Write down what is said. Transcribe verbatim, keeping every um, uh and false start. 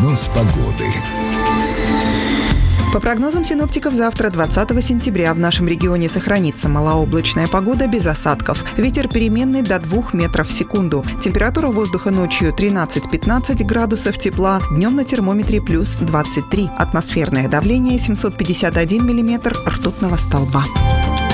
Прогноз погоды. По прогнозам синоптиков, завтра, двадцатого сентября, в нашем регионе сохранится малооблачная погода без осадков. Ветер переменный до двух метров в секунду. Температура воздуха ночью тринадцать-пятнадцать градусов тепла, днем на термометре плюс двадцать три. Атмосферное давление семьсот пятьдесят один миллиметр ртутного столба.